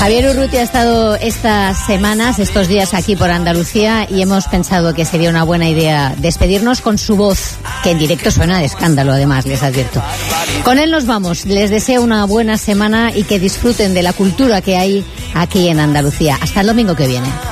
Javier Urrutia ha estado estos días aquí por Andalucía y hemos pensado que sería una buena idea despedirnos con su voz, que en directo suena de escándalo, además, les advierto. Con él nos vamos. Les deseo una buena semana y que disfruten de la cultura que hay aquí en Andalucía. Hasta el domingo que viene.